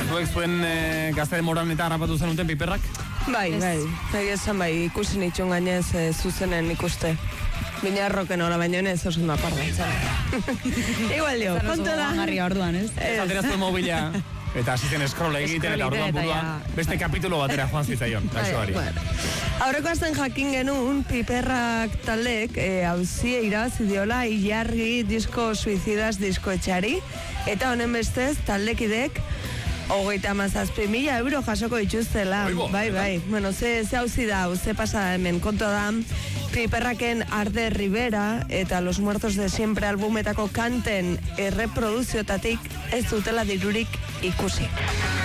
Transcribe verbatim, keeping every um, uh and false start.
zuek zuen e, gazte demoran eta harrapatu zenuten piperrak? Bai, bai, bai, esan bai, ikusi nitxun gainez e, zuzenen ikuste. Bina erroken hori, baina ez oso da parda. Igual dio, kontu da. Garria orduan, ez? Ez ateraztu mobila, eta asisten scroll egiten, eta orduan buruan, beste kapitulo batera joan zitzaion, gaixoari. Aurreko azten jakin genuen, piperrak talek, hauzie irabazi diola, ilargi disko suizidas diskoetxari, eta honen bestez, taldekidek, hogeita mazazpi mila euro jasoko dituztela. Bai, bai. Bueno, ze, ze hauzi da, ze pasa hemen, konto da, Piperraken Arde Rivera eta Los Muertos de Siempre albumetako kanten erreproduziotatik ez dutela dirurik ikusi.